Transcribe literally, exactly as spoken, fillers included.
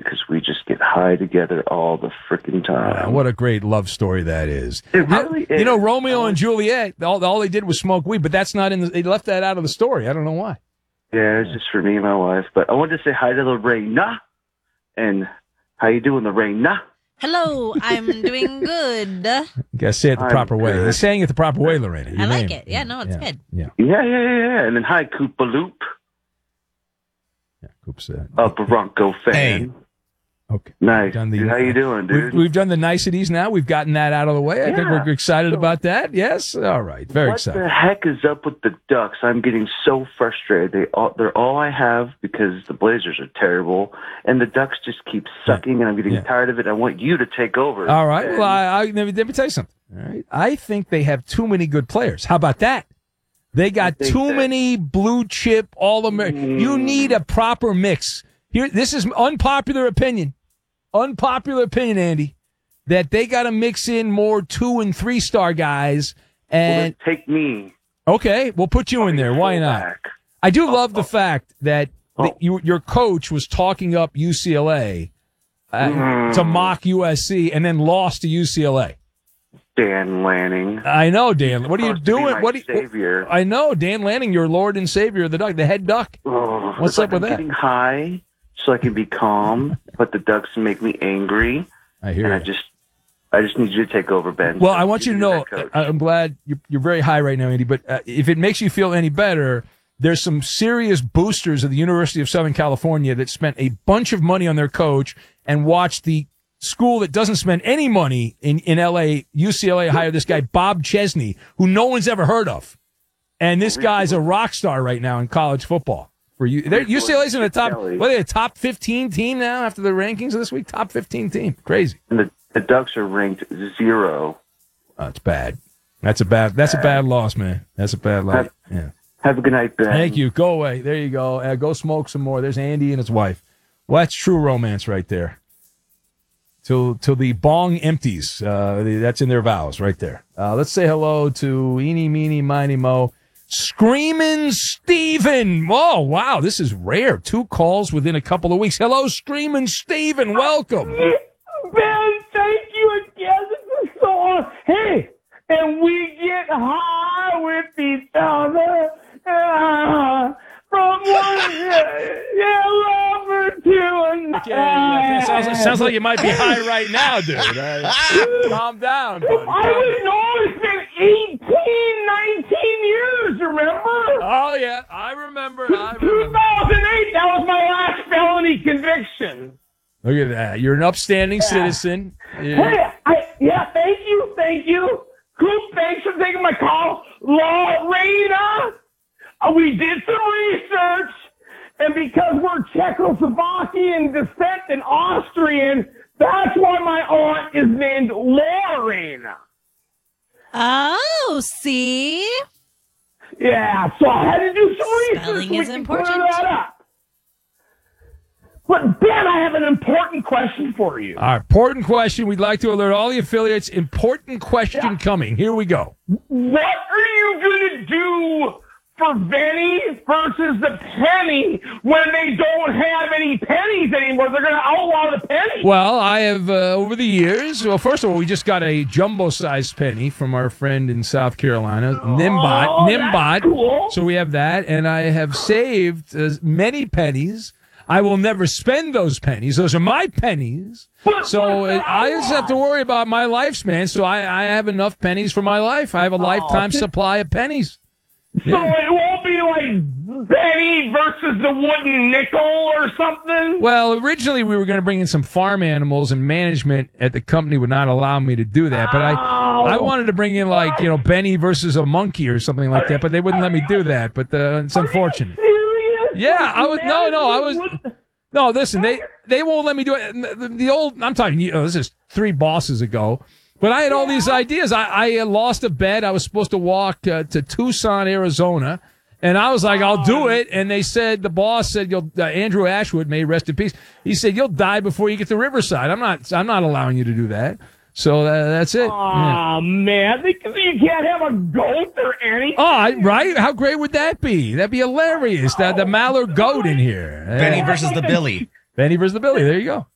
because we just get high together all the freaking time. Uh, what a great love story that is. It really you, is. You know, Romeo and Juliet, all, all they did was smoke weed, but that's not in the, they left that out of the story. I don't know why. Yeah, it's just for me and my wife. But I wanted to say hi to Lorena. And how you doing, Lorena? Hello, I'm doing good. You gotta say it the I'm proper way. good. You're saying it the proper way, Lorena. Your I like name. it. Yeah, no, it's yeah. good. Yeah. Yeah, yeah, yeah, yeah. And then hi, Koopa Loop, Yeah. Oops. Uh, a Bronco fan. Hey. okay. Nice. Done the- Dude, how you doing, dude? We've, we've done the niceties now. We've gotten that out of the way. I think Yeah. we're excited So- about that. Yes. All right. Very what excited. the heck is up with the Ducks? I'm getting so frustrated. They all, they're all I have because the Blazers are terrible, and the Ducks just keep sucking, and I'm getting Yeah. tired of it. I want you to take over. All right. And Well, I, I, let, me, let me tell you something. All right. I think they have too many good players. How about that? They got think too that- many blue chip, all American. You need a proper mix. Here, this is unpopular opinion. Unpopular opinion, Andy, that they got to mix in more two and three star guys. well, And then take me. okay, we'll put you in there. Why not? Fullback. I do love the fact that the, Oh. you, your coach was talking up U C L A uh, Mm. to mock U S C and then lost to U C L A. Dan Lanning. I know, Dan. What are you Supposed to be doing? my What? Are you, savior. I know, Dan Lanning, your Lord and Savior of the Duck, the head Duck. Oh, What's it's up like with I'm that? Getting high so I can be calm, but the Ducks make me angry, I hear and I you. just, I just need you to take over, Ben. Well, I want you to You're know, the head coach. I- I'm glad you're, you're very high right now, Andy, but uh, if it makes you feel any better, there's some serious boosters of the University of Southern California that spent a bunch of money on their coach and watched the school that doesn't spend any money in, in L A, U C L A, hire this guy, Bob Chesney, who no one's ever heard of. And this guy's a rock star right now in college football. For you, they're- U C L A's in the top, Kelly. what are they, a top fifteen team now after the rankings of this week? Top fifteen team. Crazy. And the, the Ducks are ranked zero. That's bad. That's a bad. That's a bad loss, man. That's a bad loss. Yeah. Have a good night, Ben. Thank you. Go away. There you go. Uh, go smoke some more. There's Andy and his wife. Well, that's true romance right there. Till till the bong empties. Uh, that's in their vows right there. Uh, let's say hello to Eeny, Meeny, Miny, Mo. Screamin' Steven. Whoa, wow. This is rare. Two calls within a couple of weeks. Hello, Screamin' Steven. Welcome. Ben, thank you again. This is so awesome. Hey, and we get high with each other. Uh, from one yeah, lover to another. Yeah, yeah. Sounds, sounds like you might be high right now, dude. Uh, calm down, buddy. I didn't know it's been eighteen, nineteen years, remember? Oh, yeah. I remember. I two remember. thousand eight, that was my last felony conviction. Look at that. You're an upstanding citizen. Yeah. Hey, I, yeah, thank you, thank you. Coop, thanks for taking my call. Lorena, uh, we did some research, and because we're Czechoslovakian descent and Austrian, that's why my aunt is named Lorena. Oh, see? Yeah, so I had to do some research. Spelling so we is can important. Clear that up. But Ben, I have an important question for you. All right, important question. We'd like to alert all the affiliates. Important question Yeah. coming. Here we go. What are you going to do for Benny versus the penny when they don't have any pennies anymore? They're going to outlaw the penny. Well, I have, uh, over the years, well, first of all, we just got a jumbo-sized penny from our friend in South Carolina, Nimbot. Oh, that's Nimbot. cool. So we have that, and I have saved uh, many pennies. I will never spend those pennies. Those are my pennies. So uh, I just have to worry about my lifespan. So I, I have enough pennies for my life. I have a lifetime supply of pennies. So it won't be like Benny versus the wooden nickel or something? Well, originally we were going to bring in some farm animals, and management at the company would not allow me to do that. But I, I wanted to bring in like you know Benny versus a monkey or something like that. But they wouldn't let me do that. But uh, it's unfortunate. Serious? Yeah, I was no, no, I was no. Listen, they they won't let me do it. The, the old, I'm talking. You know, this is three bosses ago. But I had all these ideas. I, I uh, lost a bet. I was supposed to walk uh, to Tucson, Arizona, and I was like, "I'll do it." And they said the boss said, "You'll." Uh, Andrew Ashwood, may he rest in peace. He said, "You'll die before you get to Riverside." I'm not. I'm not allowing you to do that. So uh, that's it. Yeah. Oh, man. They, you can't have a goat or anything. Oh, I- right? How great would that be? That'd be hilarious. The, the Mallard goat in here. Benny Yeah. versus the Billy. Benny versus the Billy. There you go.